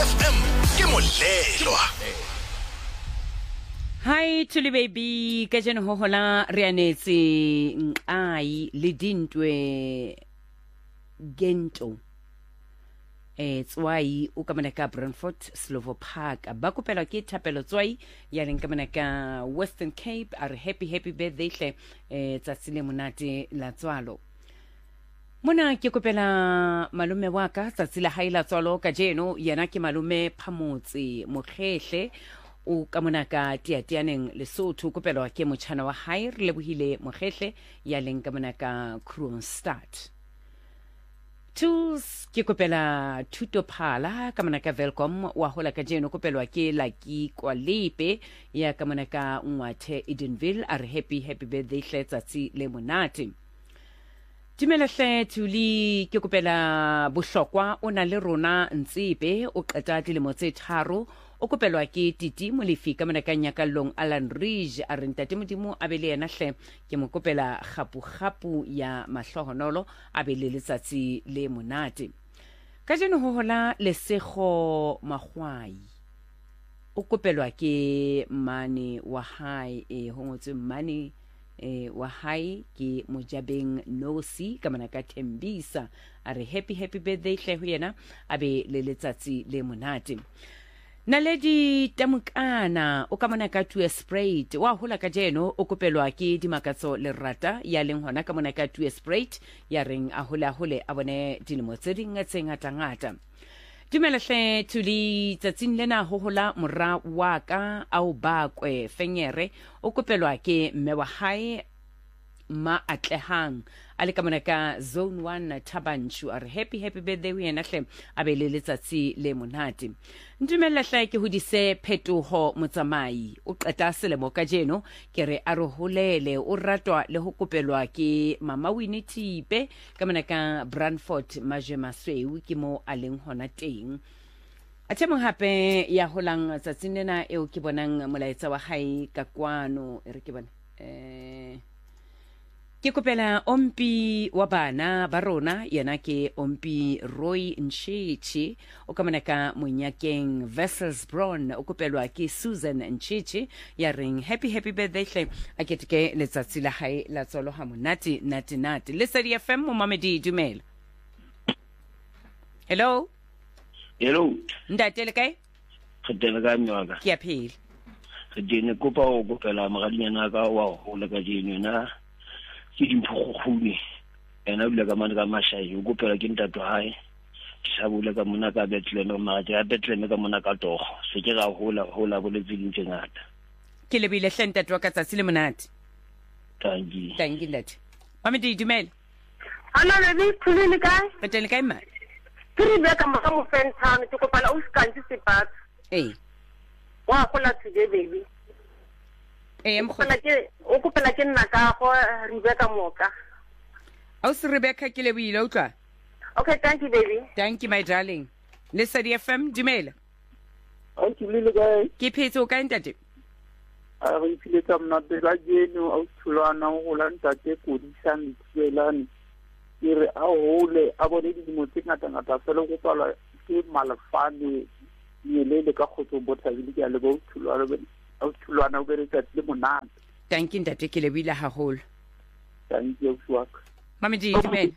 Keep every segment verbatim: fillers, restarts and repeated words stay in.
F M ke molelwa. Hi Thuli baby, ka jeno ho hola re anetse ai le dintwe gento eh tswai o ka mona ka Brandfort Slovo Park ba kopela ke thapelo tswai ya leng ka mona ka Western Cape are happy happy birthday hle eh tsatsile monate la tswalo mona ke kopela malume wa ka tsatsile haila tswalo ka jeno yena ke malume Phamotse Mokgehle o ka mona ka tiatianeng Lesotho kopelwa ke motšhana wa hae re lebohile Mokgehle ya leng ka mona ka Kroonstad Tools ke kopela Thuto Phala ka mona ka Welcome wa hola ka jeno kopelwa ke Lucky Kwalepe ya ka mona ka Ngwathe Edenville are happy happy birthday hle tsatsi le monate Dumela hle Thuli ke kopela bohlokwa o na le rona Ntsipe o qeta dilemo tse tharo o kopelwa ke Titi Molefi ka mona ka Nyakallong Alan Ridge a re ntate modimo a be le yena hle ke mo kopela khapu khapu ya mahlohonolo a be le letsatsi le monate ka jeno ho hola Lesego Magwai o kopelwa ke mane wa hae e ho ngotse mane eh wa hae ke Mojabeng Nosi ka mona ka Tembisa a re happy happy birthday hle ho yena a be le letsatsi le monate Naledi Tamukana o ka mona ka Two Sprite wa hola ka jeno o kopelwa ke Dimakatso Lerata ya leng hona ka mona ka Two Sprite ya reng a hola hole a bone dilemo tse ding tse ngata ngata Dumela hle Thuli tsatsing lena ho hola mora wa ka au bakwe Fenyere o kopelwa ke mme wa hae ma atlehang ale ka mona ka Zone one Tabanchu are happy happy birthday wena hle a be le letsatsi le monate Ndumela hle ke hodise phetoho motsamai o qeta selemo ka jeno ke re a re holele o ratwa le ho kopelwa ke mama Winnie Tipe ka mona ka Brandfort Majemasweu ke mo a leng hona teng a tshemong hape ya holang tsatsing lena eo ke bonang molaetsa wa hae ka kwano e re ke bona eh Ke kopela ompi wa bana ba rona yena ke ompi Roy Nchichi o ka mona ka Monyakeng Vessels Brown o kopelwa ke Susan Nchichi ya ring happy happy birthday hle a keteke letsatsi la hae la tsolo ha monate nati nati Lesedi F M mo mamedi dumela Hello Hello Ndate le kae Khotela ka myoka ke a phela ke dine kopa o kopela magadinyana ka wa ho le ka dine na ke dimphokhune ena bula ka mane ka mashai o kopela ke ntato hae sa bula ka mona ka Bethlehem ma ja Bethlehem ka mona ka togo se ke ga hola hola bo le tsileng tse ngata ke le bile hle ntato ka tsatsi le monate tangi tangi lati mama di dumela ana le di Thuli ka ka tele kae ma ke re be ka mo ka mo fentana ke kopela o skantse sepat eh wa gola today baby eh mo kopela ke o kopela ke nna ka go Rebecca Moka au se Rebecca ke le bile o tla okay thank you baby thank you my darling Lesedi F M dumela a ke le gae ke phetso ka ntate a re file tsa mna be la jeno a thulwana go la ntate kodisang tselane ke re a hole a bone di mo tsengata ngata fela go pala ke malafane nyelele ka khotso botshabile ke a le bo thulwana au thulwana o bere tsatsile monate thank you ntate ke le bile haholo thank you swak mama di dumela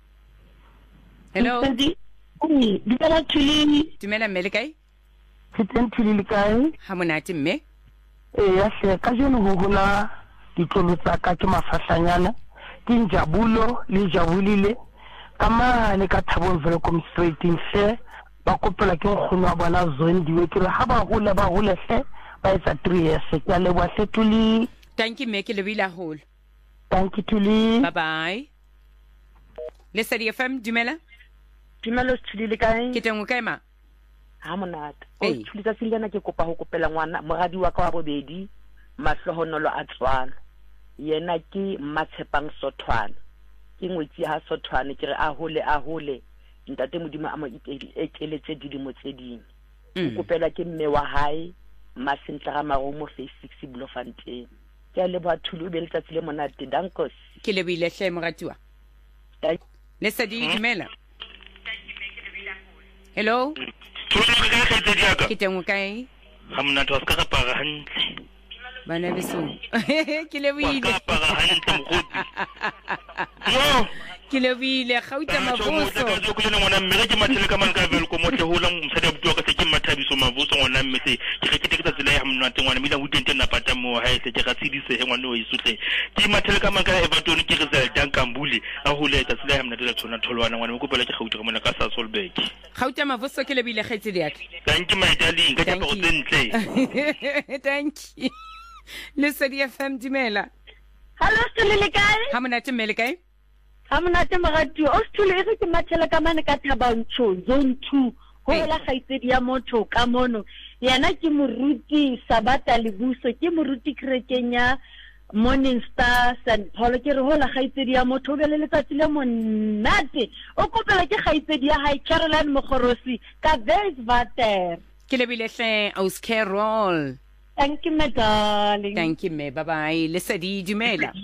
hello Di umi dumela Thuli dumela mmele kae ke teng Thuli kae ha monate mme e ya se ka jeno ho hola ditlolo tsa ka ke mafahlanyana ke njabulo le jabulile kama le ka Thabong Welcome Street nhle ba kopela ke nkgono wa bona Zondiwe ke re ha ba hola ba hole hle ba etsa three years ke le wa Thuli thank you mme ke le bile haholo thank you Thuli bye bye Lesedi F M dumela dumela Thuli le kae ke teng o kae ma ha monate o Thuli tsa silena ke kopa ho kopela ngwana moradi wa ka wa bobedi mahlohonolo a tswana yena ke Matshepang Sothwane ke ngwetsi ha Sothwane ke re a hole a hole ntate modimo a mo ekeletse dilemo tse ding o kopela ke mme wa hae Masentla ga Maromo face six Bloemfontein ke le ba Thuli o be letsatsi le monate dankos ke le bile hle moratiwa Lesedi dumela hello Tsholo ka ka tse diaka ke teng o kae ha mna twa ska ka para hantle bana beso ke le buile ka para hantle mokgotsi yo ke le buile ga utla maboso ka zo kule ngwana mme ke mathele ka man ka vele ko motle hola mosadi a butwa ka se ke mathabiso maboso ngwana mme se ke ke ke ke tsela ya mna teng ngwana mila utente na pata mo ha etse ke ga tsidise he ngwana o isutle ke mathele ka man ka Everton ke re se dankambuli a holeta tsela ya mna tela tsona tholwana ngwana mo kopela ke ga utla ka mona ka sa Solberg ga utla maboso ke le buile ga etse diaka thank you my darling ka tapa go tsentle thank you Lesedi F M Dimela. Hello, Stulile kae? Ha monate mmele kae? Ha monate moratuwa. O Stulile e re ke mathela ka mane ka Thabantsho zone two. Ho la kgaitsedi ya motho ka mono. Yana ke moruti Sabata Lebuso, ke moruti kerekeng ya Morning Star Saint Paul ke re ho la kgaitsedi ya motho be le letsatsi le monate. O kopela ke kgaitsedi ya High Caroline Mogorosi ka Wesvater. Ke le bile hle aus Carol. Thank you, my darling. Thank you, me. Bye-bye. Lesedi Dumela.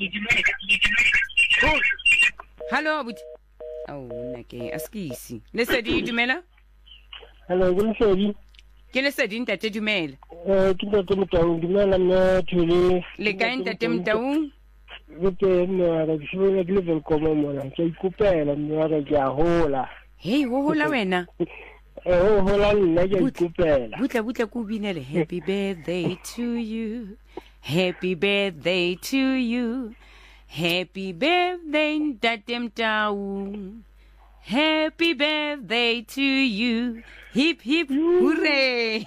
Hello, abuti. Oh, nake askisi. Lesedi Dumela. Hello, good morning. Ke Lesedi Ntate Dumela. Eh, ke Ntate Mtaung, Dumela nna thole. Le kae Ntate Mtaung? Ke nna ra tshola ke level komo mona. Ke ikopela nna ra ja hola. Hey, ho hola wena. Oh, hola nna ke ikopela. Butla butla ku binele happy birthday to you. Happy birthday to you. Happy birthday Ntate Mtaung. Happy birthday to you. Hip hip hooray.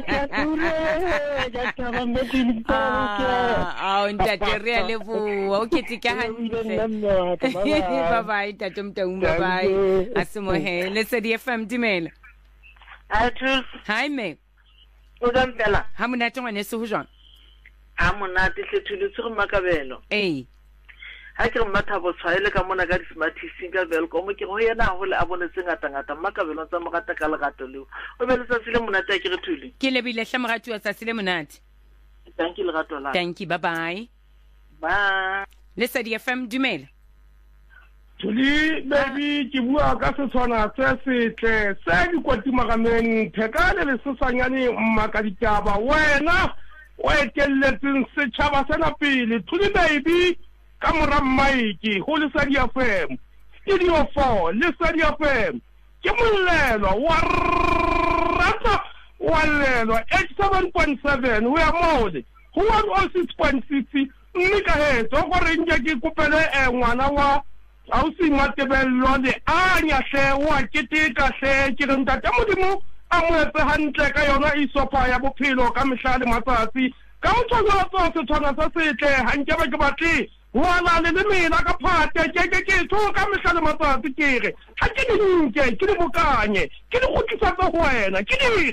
Ah, oh Ntate re a leboha. O ketika hantle. Bye bye Ntate Mtaung, bye bye. Asimohe Lesedi F M Dimela. Atul. Hi me. O dampela. Ha monate ngwane se ho jwang? Ha monate se thulutse go makabelo. Eh. Ha ke re mathabo tshwaele ka mona ka di smart singa welcome ke go yena go le a bone se ngata ngata makabelo tsa mogata ka legato leo. O be le tsatsi le monate a ke re thuli. Ke le bile hla mogati wa tsatsi le monate. Thank you legato la. Thank you, bye bye. Bye. Lesedi F M Dumela. Tuli baby ke bua ka se tshwana se setle se di kwati magameng thekale le sesanyane mmaka ditaba wena o etelletseng setšhaba sena pele Tuli baby ka mora mmaiki go Lesedi F M Studio four Lesedi F M ke molelo wa rata wa lelo eighty-seven point seven we are mode go one oh six point six mme ka he to go reng ke kopele e ngwana wa ausi matebello le a nya hle wa ketika hle ke re Ntate Modimo a mo etse hantle ka yona isopa ya bophelo ka mehlale matsatsi ka motshwaro tso se tshwana sa setle hanke ba ke batli wala le le mina ka phate ke ke ke tso ka mehlale matsatsi ke re ha ke dinke ke di bokanye ke di gotlisa tsa go wena ke di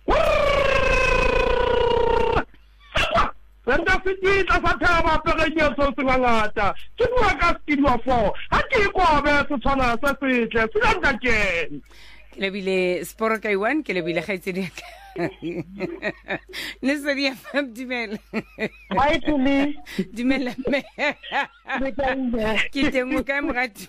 Senta fiti tla sa thaba perenye so se ngata ke bua ka Studio four ha ke go be se tshwana sa setle se langa ke ke le bile sport ka one ke le bile khaitsedi Lesedi F M Dimela. Hi Tuli. Dimela me. Ke teng mo ka mogati.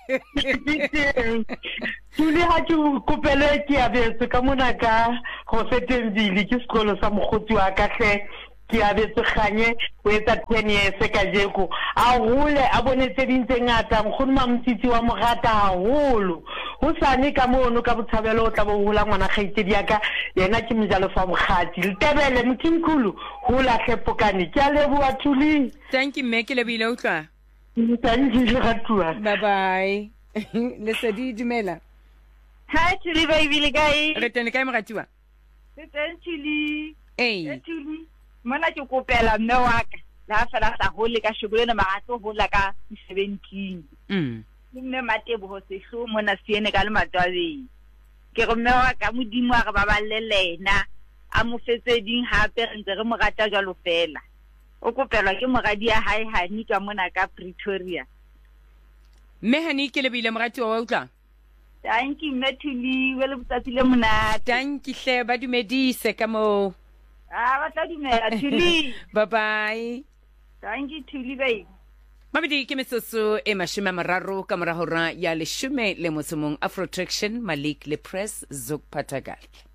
Tuli ha ke kopele ke a betse ka mona ka go Fetenzile ke sekolo sa mogotsi wa ka hle ke a betse ganye o etsa ten years ka jeko a hole a bonetse dintse ngata mkhonuma mtsitsi wa mogata haholo ho sane ka mono ka botshabelo o tla bo hola ngwana kgaitsedi yaka yena ke mjalo fa mogati le tebele mthimkhulu ho la hlepokane ke a leboa Tuli. Thank you me ke le bile utlwa. Thank you ratwa. Bye bye. Lesedi Dumela. Hi Tuli baby le kae? Re tene kae mogati wa? Se teng Tuli. Eh. Tuli. Mona ke kopela mme wa ka la fela sa hole ka shugulena magatlo hola ka seventeen. Mm. Mme matebo ho se hlo mona siene ka le matwabe. Ke re mme wa ka modimo a re ba balelena a mo fetseding hape re ntse re mo rata jalo fela. O kopelwa ke mogadi ya hae hani ka mona ka Pretoria. Mme hani ke le bile mogati wa utlwa? Thank you mme Tuli wele botsatsi le monate. Thank you hle ba dumedise ka mo. Ah, ba tla dumela Tuli. Bye bye. Thank you Tuli baby. mabedi ke metsotso e mashome a mararo ka mora hora ya leshome le motsomong Afro Traction Malik le Press Zok Patagal.